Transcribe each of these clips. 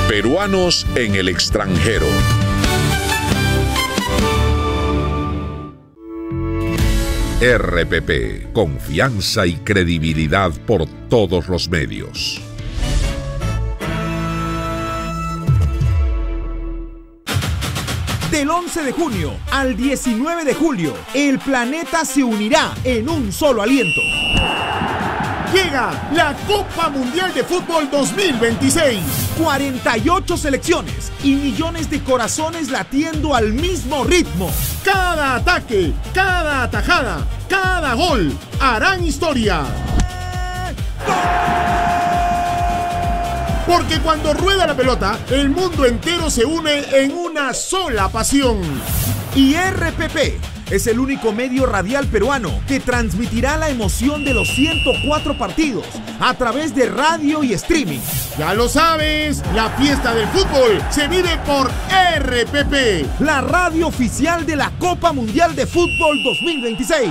Peruanos en el extranjero. RPP, confianza y credibilidad por todos los medios. Del 11 de junio al 19 de julio, el planeta se unirá en un solo aliento. Llega la Copa Mundial de Fútbol 2026. 48 selecciones y millones de corazones latiendo al mismo ritmo. Cada ataque, cada atajada, cada gol harán historia. Porque cuando rueda la pelota, el mundo entero se une en una sola pasión. Y RPP es el único medio radial peruano que transmitirá la emoción de los 104 partidos a través de radio y streaming. Ya lo sabes, la fiesta del fútbol se vive por RPP, la radio oficial de la Copa Mundial de Fútbol 2026.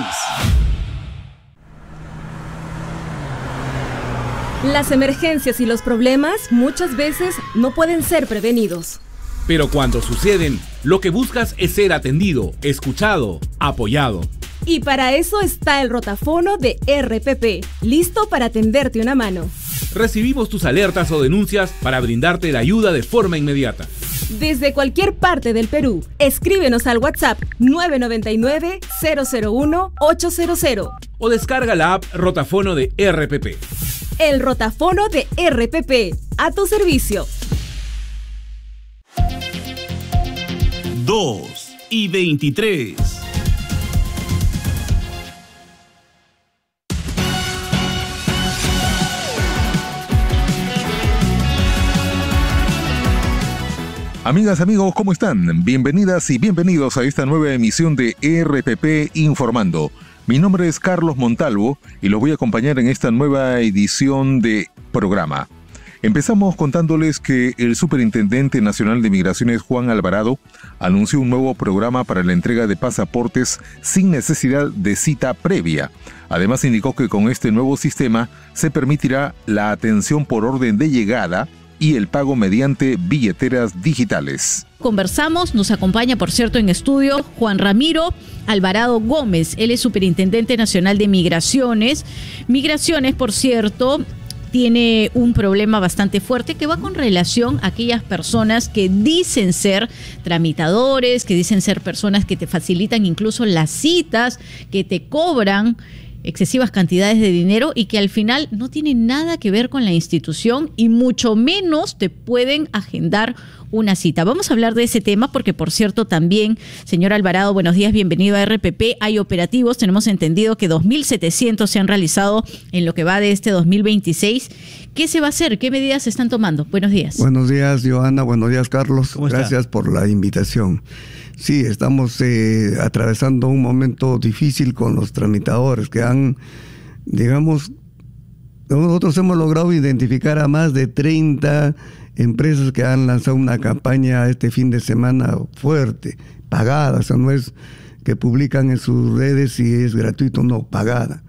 Las emergencias y los problemas muchas veces no pueden ser prevenidos. Pero cuando suceden, lo que buscas es ser atendido, escuchado, apoyado. Y para eso está el rotafono de RPP, listo para tenderte una mano. Recibimos tus alertas o denuncias para brindarte la ayuda de forma inmediata. Desde cualquier parte del Perú, escríbenos al WhatsApp 999-001-800 o descarga la app Rotafono de RPP. El rotafono de RPP, a tu servicio. 2:23. Amigas, amigos, ¿cómo están? Bienvenidas y bienvenidos a esta nueva emisión de RPP Informando. Mi nombre es Carlos Montalvo y los voy a acompañar en esta nueva edición de programa. Empezamos contándoles que el Superintendente Nacional de Migraciones, Juan Alvarado, anunció un nuevo programa para la entrega de pasaportes sin necesidad de cita previa. Además, indicó que con este nuevo sistema se permitirá la atención por orden de llegada y el pago mediante billeteras digitales. Conversamos, nos acompaña, por cierto, en estudio Juan Ramiro Alvarado Gómez. Él es Superintendente Nacional de Migraciones. Migraciones, por cierto, tiene un problema bastante fuerte que va con relación a aquellas personas que dicen ser tramitadores, que dicen ser personas que te facilitan incluso las citas, que te cobran excesivas cantidades de dinero y que al final no tienen nada que ver con la institución y mucho menos te pueden agendar una cita. Vamos a hablar de ese tema porque, por cierto, también, señor Alvarado, buenos días, bienvenido a RPP. Hay operativos, tenemos entendido que 2.700 se han realizado en lo que va de este 2026. ¿Qué se va a hacer? ¿Qué medidas se están tomando? Buenos días. Buenos días, Johanna. Buenos días, Carlos. Gracias por la invitación. Sí, estamos atravesando un momento difícil con los tramitadores que han, digamos, nosotros hemos logrado identificar a más de 30 empresas que han lanzado una campaña este fin de semana fuerte, pagada, o sea, no es que publican en sus redes si es gratuito o no, pagada.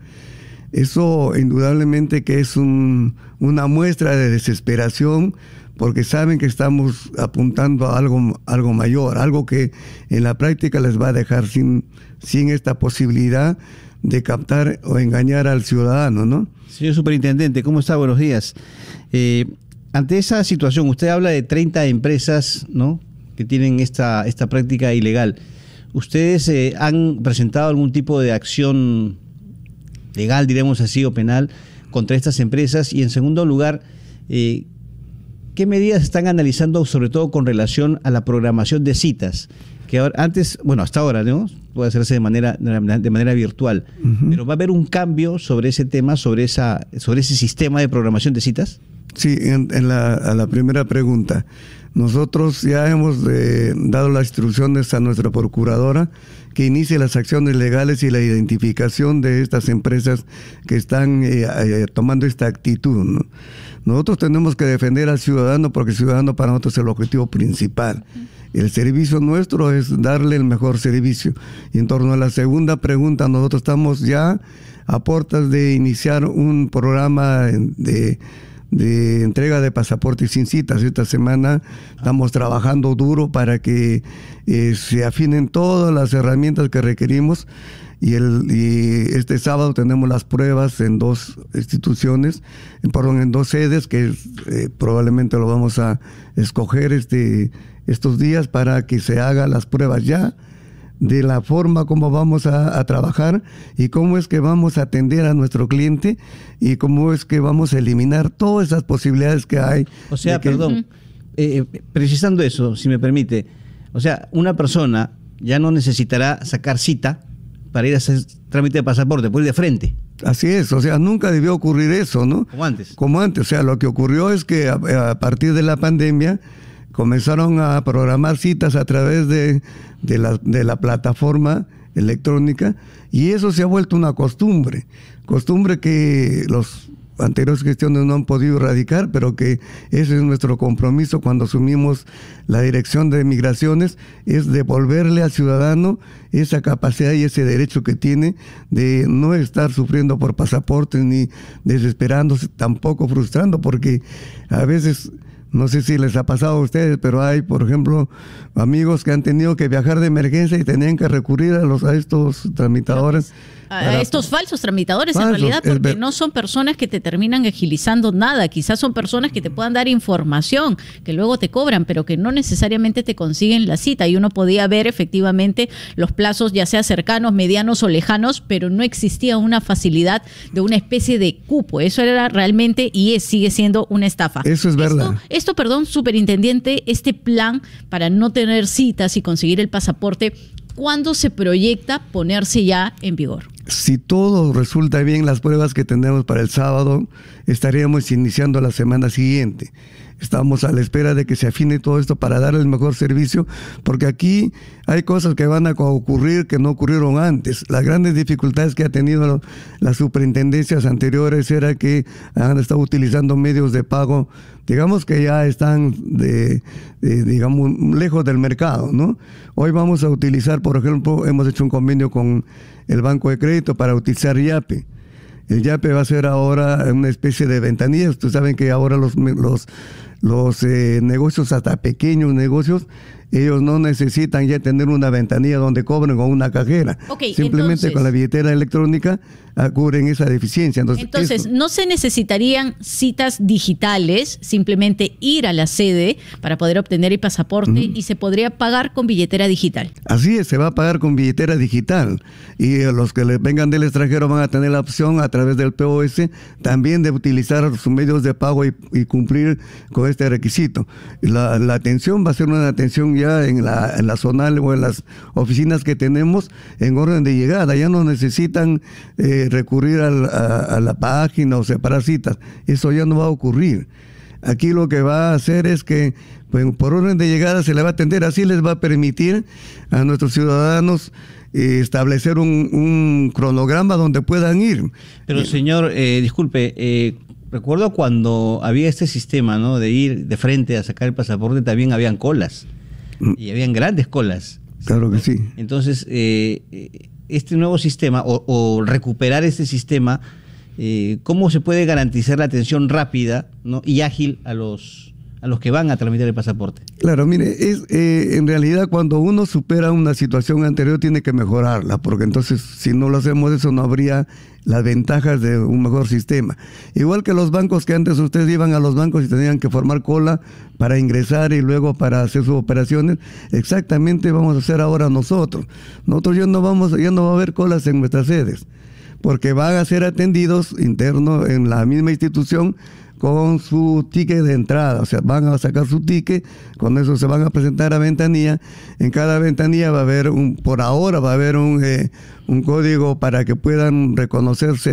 Eso indudablemente que es una muestra de desesperación, porque saben que estamos apuntando a algo mayor, algo que en la práctica les va a dejar sin esta posibilidad de captar o engañar al ciudadano, ¿no? Señor Superintendente, ¿cómo está? Buenos días. Ante esa situación, usted habla de 30 empresas, ¿no?, que tienen esta práctica ilegal. ¿Ustedes han presentado algún tipo de acción legal, diremos así, o penal contra estas empresas? Y en segundo lugar, ¿qué medidas están analizando, sobre todo con relación a la programación de citas? Que ahora, antes, bueno, hasta ahora, ¿no?, puede hacerse de manera virtual. Uh-huh. Pero ¿va a haber un cambio sobre ese tema, sobre ese sistema de programación de citas? Sí, a la primera pregunta. Nosotros ya hemos dado las instrucciones a nuestra procuradora que inicie las acciones legales y la identificación de estas empresas que están tomando esta actitud, ¿no? Nosotros tenemos que defender al ciudadano porque el ciudadano para nosotros es el objetivo principal. El servicio nuestro es darle el mejor servicio. Y en torno a la segunda pregunta, nosotros estamos ya a puertas de iniciar un programa de entrega de pasaportes sin citas. Esta semana estamos trabajando duro para que se afinen todas las herramientas que requerimos y este sábado tenemos las pruebas en 2 instituciones, en 2 sedes que probablemente lo vamos a escoger estos días para que se hagan las pruebas ya de la forma como vamos a trabajar y cómo es que vamos a atender a nuestro cliente y cómo es que vamos a eliminar todas esas posibilidades que hay. O sea, perdón, precisando eso, si me permite, o sea, una persona ya no necesitará sacar cita para ir a hacer trámite de pasaporte, puede ir de frente. Así es, o sea, nunca debió ocurrir eso, ¿no? Como antes, o sea, lo que ocurrió es que a partir de la pandemia comenzaron a programar citas a través de la plataforma electrónica y eso se ha vuelto una costumbre que los anteriores gestiones no han podido erradicar, pero que ese es nuestro compromiso cuando asumimos la dirección de migraciones, es devolverle al ciudadano esa capacidad y ese derecho que tiene de no estar sufriendo por pasaportes ni desesperándose, tampoco frustrando, porque a veces, no sé si les ha pasado a ustedes, pero hay, por ejemplo, amigos que han tenido que viajar de emergencia y tenían que recurrir a estos tramitadores. A estos falsos tramitadores, en realidad, porque no son personas que te terminan agilizando nada, quizás son personas que te puedan dar información, que luego te cobran, pero que no necesariamente te consiguen la cita, y uno podía ver efectivamente los plazos, ya sea cercanos, medianos o lejanos, pero no existía una facilidad de una especie de cupo. Eso era realmente y sigue siendo una estafa. Eso es verdad. Esto, superintendente, este plan para no tener citas y conseguir el pasaporte, ¿cuándo se proyecta ponerse ya en vigor? Si todo resulta bien, las pruebas que tenemos para el sábado, estaríamos iniciando la semana siguiente. Estamos a la espera de que se afine todo esto para dar el mejor servicio, porque aquí hay cosas que van a ocurrir que no ocurrieron antes. Las grandes dificultades que ha tenido las superintendencias anteriores era que han estado utilizando medios de pago, digamos que ya están digamos, lejos del mercado, ¿no? Hoy vamos a utilizar, por ejemplo, hemos hecho un convenio con el Banco de Crédito para utilizar Yape. El Yape va a ser ahora una especie de ventanilla. Ustedes saben que ahora los negocios, hasta pequeños negocios, ellos no necesitan ya tener una ventanilla donde cobren con una cajera. Simplemente entonces, con la billetera electrónica cubren esa deficiencia. Entonces no se necesitarían citas digitales, simplemente ir a la sede para poder obtener el pasaporte y se podría pagar con billetera digital. Así es, se va a pagar con billetera digital y los que vengan del extranjero van a tener la opción a través del POS también de utilizar sus medios de pago y cumplir con este requisito. La atención va a ser una atención ya en la zonal o en las oficinas que tenemos en orden de llegada. Ya no necesitan recurrir a la página o separar citas. Eso ya no va a ocurrir. Aquí lo que va a hacer es que por orden de llegada se le va a atender. Así les va a permitir a nuestros ciudadanos establecer un cronograma donde puedan ir. Pero señor, disculpe, recuerdo cuando había este sistema, ¿no?, de ir de frente a sacar el pasaporte, también habían colas. Y habían grandes colas. Claro que sí. Entonces, este nuevo sistema, o recuperar este sistema, ¿cómo se puede garantizar la atención rápida, ¿no?, y ágil a los que van a tramitar el pasaporte? Claro, mire, en realidad cuando uno supera una situación anterior tiene que mejorarla, porque entonces si no lo hacemos eso no habría las ventajas de un mejor sistema. Igual que los bancos, que antes ustedes iban a los bancos y tenían que formar cola para ingresar y luego para hacer sus operaciones, exactamente vamos a hacer ahora nosotros. Nosotros ya no va a haber colas en nuestras sedes, porque van a ser atendidos internos en la misma institución con su ticket de entrada. O sea, van a sacar su ticket, con eso se van a presentar a ventanilla. En cada ventanilla va a haber por ahora va a haber un código para que puedan reconocerse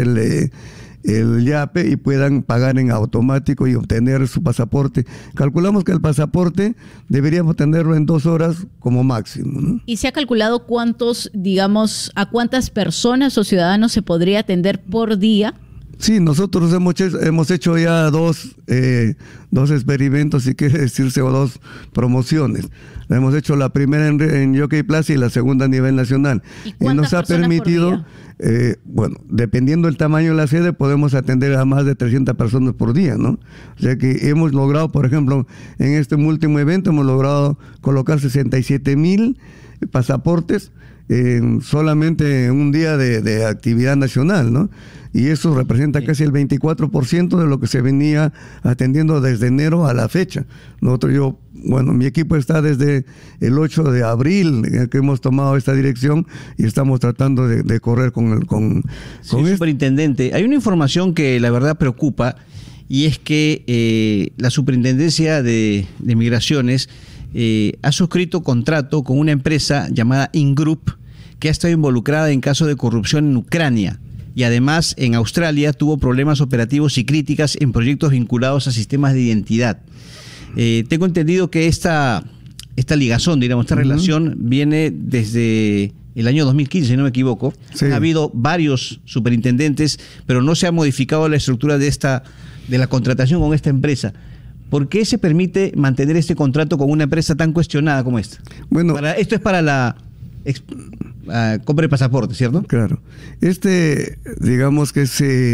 el Yape y puedan pagar en automático y obtener su pasaporte. Calculamos que el pasaporte deberíamos tenerlo en 2 horas como máximo, ¿no? ¿Y se ha calculado a cuántas personas o ciudadanos se podría atender por día? Sí, nosotros hemos hecho ya dos experimentos, si quiere decirse, o 2 promociones. Hemos hecho la primera en Jockey Plaza y la segunda a nivel nacional. ¿Y nos ha permitido, bueno, dependiendo del tamaño de la sede, podemos atender a más de 300 personas por día, ¿no? O sea que hemos logrado, por ejemplo, en este último evento, hemos logrado colocar 67,000 pasaportes solamente un día de actividad nacional, ¿no? Y eso representa casi el 24% de lo que se venía atendiendo desde enero a la fecha. Mi equipo está desde el 8 de abril que hemos tomado esta dirección y estamos tratando de correr con superintendente, hay una información que la verdad preocupa, y es que la Superintendencia de Migraciones ha suscrito contrato con una empresa llamada Ingroup, que ha estado involucrada en casos de corrupción en Ucrania, y además en Australia tuvo problemas operativos y críticas en proyectos vinculados a sistemas de identidad. Tengo entendido que esta ligazón, digamos, esta relación viene desde el año 2015, si no me equivoco. Sí. Ha habido varios superintendentes, pero no se ha modificado la estructura de la contratación con esta empresa. ¿Por qué se permite mantener este contrato con una empresa tan cuestionada como esta? Bueno, esto es para la compra de pasaporte, ¿cierto? Claro. Digamos que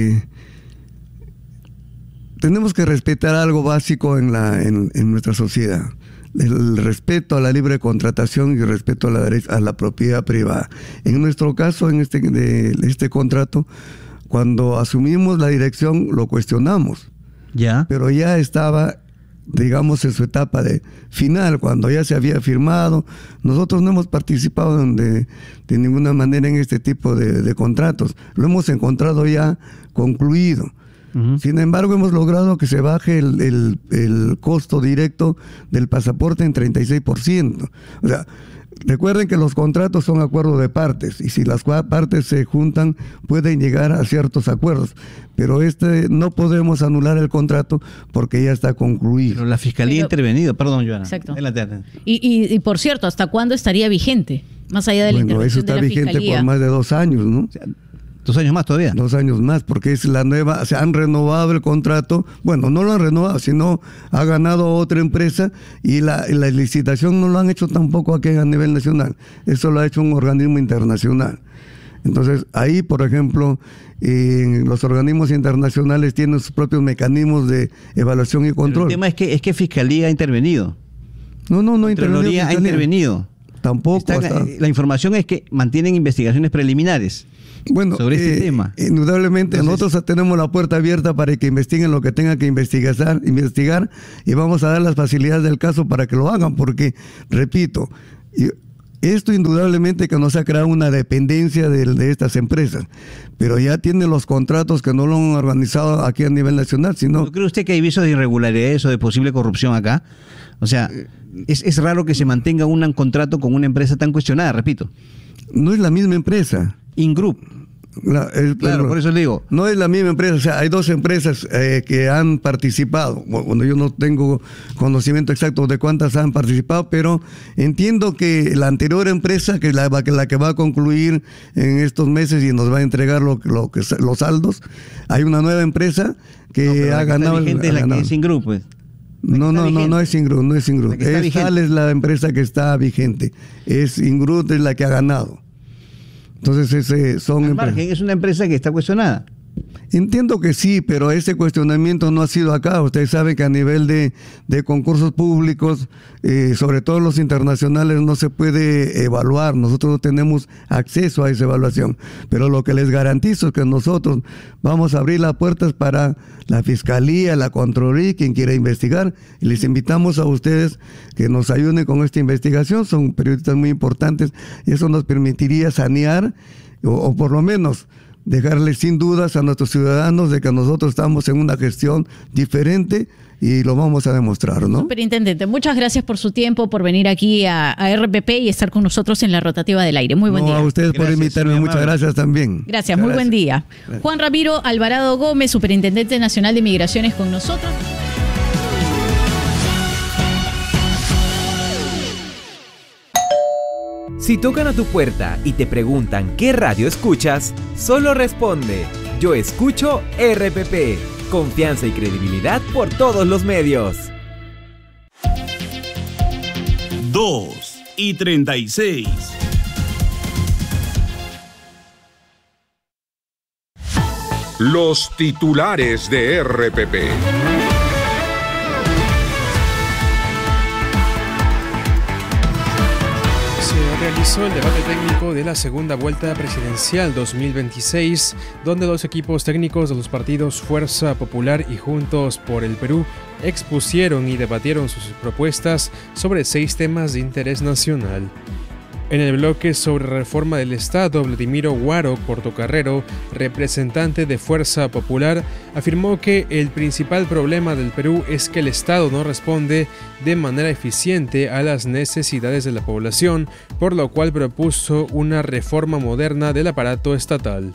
tenemos que respetar algo básico en nuestra sociedad. El respeto a la libre contratación y el respeto a la propiedad privada. En nuestro caso, en este contrato, cuando asumimos la dirección, lo cuestionamos. Ya. Pero ya estaba, digamos, en su etapa de final, cuando ya se había firmado. Nosotros no hemos participado de ninguna manera en este tipo de contratos. Lo hemos encontrado ya concluido. Uh-huh. Sin embargo, hemos logrado que se baje el costo directo del pasaporte en 36%. O sea, recuerden que los contratos son acuerdos de partes, y si las partes se juntan pueden llegar a ciertos acuerdos, pero no podemos anular el contrato porque ya está concluido. Pero la Fiscalía ha intervenido, perdón, Joana. Exacto. Y por cierto, ¿hasta cuándo estaría vigente? Más allá de la intervención de la Fiscalía. Eso está vigente por más de 2 años, ¿no? O sea, 2 años más todavía. 2 años más, porque es la nueva, se han renovado el contrato. Bueno, no lo han renovado, sino ha ganado otra empresa, y la licitación no lo han hecho tampoco aquí a nivel nacional. Eso lo ha hecho un organismo internacional. Entonces, ahí, por ejemplo, los organismos internacionales tienen sus propios mecanismos de evaluación y control. Pero el tema es que Fiscalía ha intervenido. No ha intervenido. Ha intervenido. Tampoco. La información es que mantienen investigaciones preliminares. Bueno, sobre este tema. Indudablemente. Entonces, nosotros tenemos la puerta abierta para que investiguen lo que tengan que investigar, y vamos a dar las facilidades del caso para que lo hagan, porque, repito, esto indudablemente que nos ha creado una dependencia de estas empresas, pero ya tienen los contratos que no lo han organizado aquí a nivel nacional, sino... ¿No cree usted que hay visos de irregularidades o de posible corrupción acá? O sea, es raro que se mantenga un contrato con una empresa tan cuestionada, repito. No es la misma empresa. Ingroup. Claro, por eso le digo. No es la misma empresa, o sea, hay 2 empresas que han participado. Bueno, yo no tengo conocimiento exacto de cuántas han participado, pero entiendo que la anterior empresa, que es la que va a concluir en estos meses y nos va a entregar los saldos, hay una nueva empresa que ha ganado. La vigente es la que es Ingroup, pues. No es Ingroup, Tal es la empresa que está vigente. Ingroup es la que ha ganado. Entonces Al margen, es una empresa que está cuestionada. Entiendo que sí, pero ese cuestionamiento no ha sido acá. Ustedes saben que a nivel de concursos públicos, sobre todo los internacionales, no se puede evaluar. Nosotros no tenemos acceso a esa evaluación. Pero lo que les garantizo es que nosotros vamos a abrir las puertas para la Fiscalía, la Contraloría, quien quiera investigar. Y les invitamos a ustedes que nos ayuden con esta investigación. Son periodistas muy importantes y eso nos permitiría sanear, o por lo menos dejarles sin dudas a nuestros ciudadanos de que nosotros estamos en una gestión diferente, y lo vamos a demostrar, ¿no? Superintendente, muchas gracias por su tiempo, por venir aquí a RPP y estar con nosotros en la rotativa del aire. Muy buen día. A ustedes por invitarme, muchas gracias también. Gracias, muy buen día. Gracias. Juan Ramiro Alvarado Gómez, Superintendente Nacional de Migraciones, con nosotros. Si tocan a tu puerta y te preguntan qué radio escuchas, solo responde Yo escucho RPP. Confianza y credibilidad por todos los medios. 2:36. Los titulares de RPP. Se realizó el debate técnico de la segunda vuelta presidencial 2026, donde los equipos técnicos de los partidos Fuerza Popular y Juntos por el Perú expusieron y debatieron sus propuestas sobre 6 temas de interés nacional. En el bloque sobre reforma del Estado, Vladimiro Guaro Portocarrero, representante de Fuerza Popular, afirmó que el principal problema del Perú es que el Estado no responde de manera eficiente a las necesidades de la población, por lo cual propuso una reforma moderna del aparato estatal.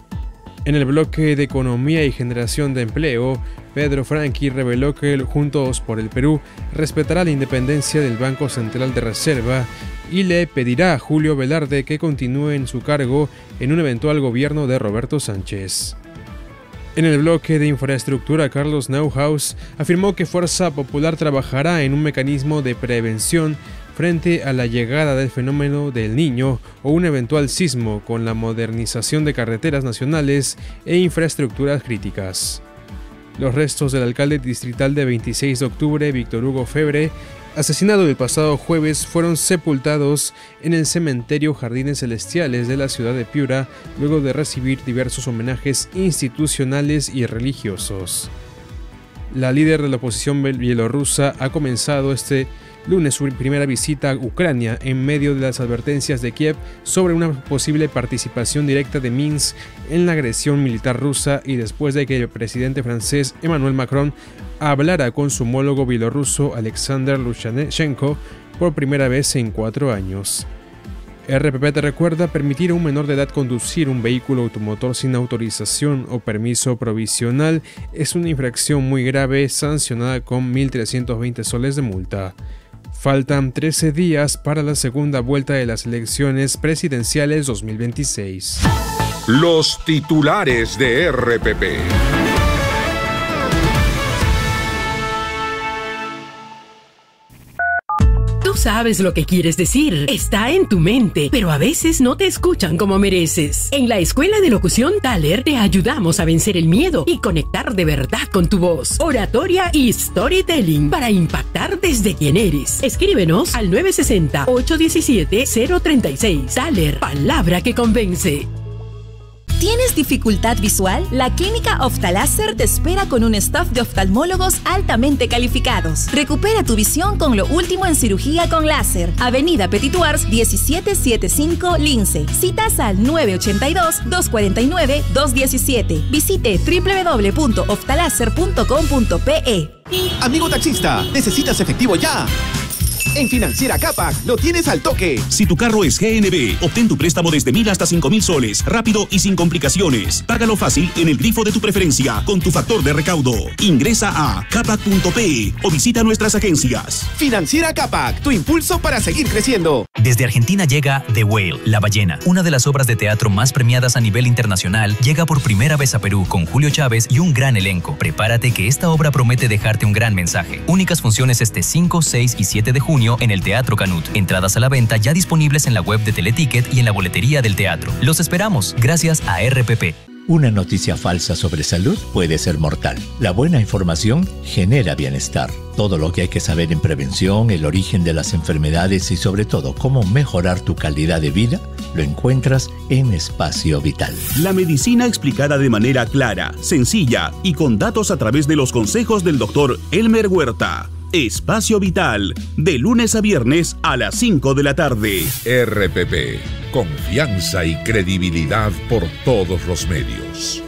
En el bloque de Economía y Generación de Empleo, Pedro Franqui reveló que el Juntos por el Perú respetará la independencia del Banco Central de Reserva y le pedirá a Julio Velarde que continúe en su cargo en un eventual gobierno de Roberto Sánchez. En el bloque de infraestructura, Carlos Neuhaus afirmó que Fuerza Popular trabajará en un mecanismo de prevención frente a la llegada del fenómeno del Niño o un eventual sismo con la modernización de carreteras nacionales e infraestructuras críticas. Los restos del alcalde distrital de 26 de octubre, Víctor Hugo Febre, asesinado el pasado jueves, fueron sepultados en el cementerio Jardines Celestiales de la ciudad de Piura, luego de recibir diversos homenajes institucionales y religiosos. La líder de la oposición bielorrusa ha comenzado este lunes su primera visita a Ucrania en medio de las advertencias de Kiev sobre una posible participación directa de Minsk en la agresión militar rusa y después de que el presidente francés Emmanuel Macron hablara con su homólogo bielorruso Alexander Lukashenko por primera vez en 4 años. RPP te recuerda: permitir a un menor de edad conducir un vehículo automotor sin autorización o permiso provisional es una infracción muy grave, sancionada con 1.320 soles de multa. Faltan 13 días para la segunda vuelta de las elecciones presidenciales 2026. Los titulares de RPP. Tú sabes lo que quieres decir, está en tu mente, pero a veces no te escuchan como mereces. En la Escuela de Locución Thaler te ayudamos a vencer el miedo y conectar de verdad con tu voz, oratoria y storytelling para impactar desde quien eres. Escríbenos al 960-817-036. Thaler, palabra que convence. ¿Tienes dificultad visual? La Clínica Oftaláser te espera con un staff de oftalmólogos altamente calificados. Recupera tu visión con lo último en cirugía con láser. Avenida Petituars 1775 Lince. Citas al 982-249-217. Visite www.oftaláser.com.pe. Amigo taxista, ¿necesitas efectivo ya? En Financiera Capac lo tienes al toque. Si tu carro es GNB, obtén tu préstamo desde 1.000 hasta 5.000 soles, rápido y sin complicaciones. Págalo fácil en el grifo de tu preferencia con tu factor de recaudo. Ingresa a capac.pe o visita nuestras agencias. Financiera Capac, tu impulso para seguir creciendo. Desde Argentina llega The Whale, La Ballena, una de las obras de teatro más premiadas a nivel internacional. Llega por primera vez a Perú con Julio Chávez y un gran elenco. Prepárate que esta obra promete dejarte un gran mensaje. Únicas funciones este 5, 6 y 7 de junio en el Teatro Canut. Entradas a la venta ya disponibles en la web de Teleticket y en la boletería del teatro. Los esperamos, gracias a RPP. Una noticia falsa sobre salud puede ser mortal. La buena información genera bienestar. Todo lo que hay que saber en prevención, el origen de las enfermedades y sobre todo cómo mejorar tu calidad de vida, lo encuentras en Espacio Vital. La medicina explicada de manera clara, sencilla y con datos a través de los consejos del Dr. Elmer Huerta. Espacio Vital, de lunes a viernes a las 5 de la tarde. RPP, confianza y credibilidad por todos los medios.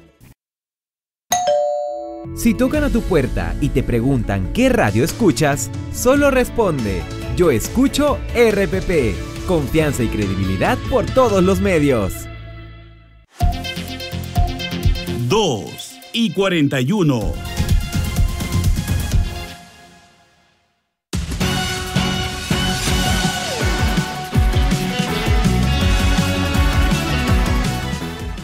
Si tocan a tu puerta y te preguntan qué radio escuchas, solo responde: yo escucho RPP. Confianza y credibilidad por todos los medios. 2:41.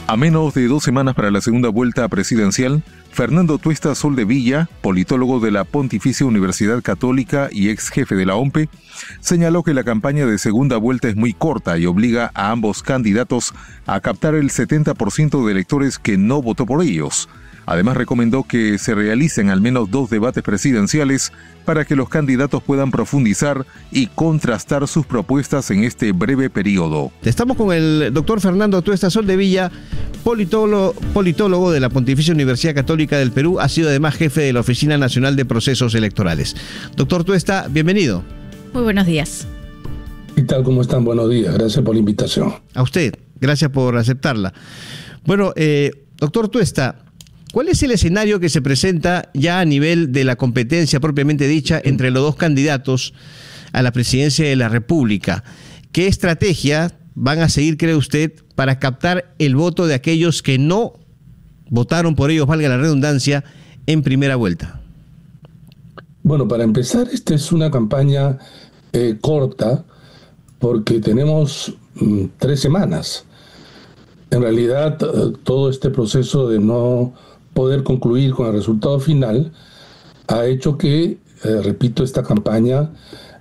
A menos de 2 semanas para la segunda vuelta presidencial, Fernando Tuesta Soldevilla, politólogo de la Pontificia Universidad Católica y ex jefe de la OMPE, señaló que la campaña de segunda vuelta es muy corta y obliga a ambos candidatos a captar el 70% de electores que no votó por ellos. Además, recomendó que se realicen al menos 2 debates presidenciales para que los candidatos puedan profundizar y contrastar sus propuestas en este breve periodo. Estamos con el doctor Fernando Tuesta Soldevilla, politólogo de la Pontificia Universidad Católica del Perú, ha sido además jefe de la Oficina Nacional de Procesos Electorales. Doctor Tuesta, bienvenido. Muy buenos días. ¿Qué tal? ¿Cómo están? Buenos días. Gracias por la invitación. A usted, gracias por aceptarla. Bueno, doctor Tuesta, ¿cuál es el escenario que se presenta ya a nivel de la competencia propiamente dicha entre los dos candidatos a la presidencia de la República? ¿Qué estrategia van a seguir, cree usted, para captar el voto de aquellos que no votaron por ellos, valga la redundancia, en primera vuelta? Bueno, para empezar, esta es una campaña corta porque tenemos 3 semanas. En realidad, todo este proceso de no poder concluir con el resultado final ha hecho que, repito, esta campaña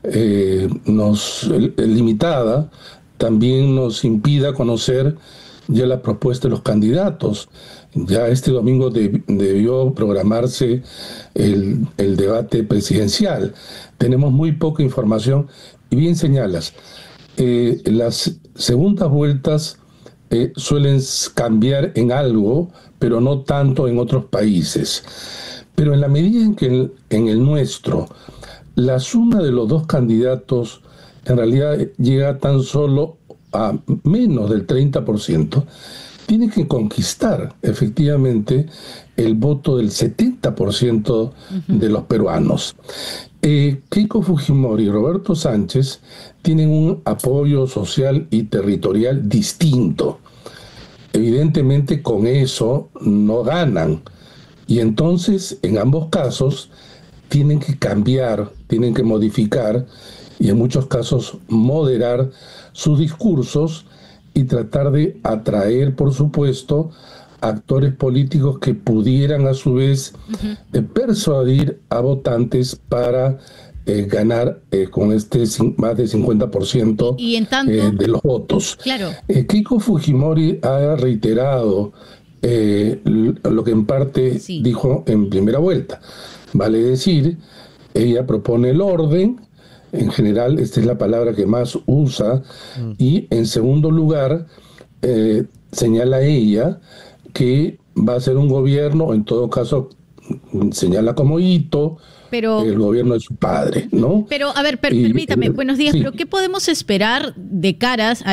limitada también nos impida conocer ya la propuesta de los candidatos. Ya este domingo debió programarse el debate presidencial. Tenemos muy poca información y bien señalas, las segundas vueltas suelen cambiar en algo, pero no tanto en otros países. Pero en la medida en que en el nuestro la suma de los dos candidatos en realidad llega tan solo a menos del 30%, tiene que conquistar efectivamente el voto del 70% de los peruanos. Keiko Fujimori y Roberto Sánchez tienen un apoyo social y territorial distinto. Evidentemente con eso no ganan y entonces en ambos casos tienen que cambiar, tienen que modificar y en muchos casos moderar sus discursos y tratar de atraer, por supuesto, actores políticos que pudieran a su vez persuadir a votantes para ganar con este más del 50% ¿Y en tanto? De los votos. Claro. Keiko Fujimori ha reiterado lo que en parte dijo en primera vuelta. Vale decir, ella propone el orden, en general esta es la palabra que más usa, y en segundo lugar señala ella que va a ser un gobierno, o en todo caso señala como hito, el gobierno de su padre, ¿no? Pero, a ver, permítame, buenos días, sí. pero ¿qué podemos esperar de caras a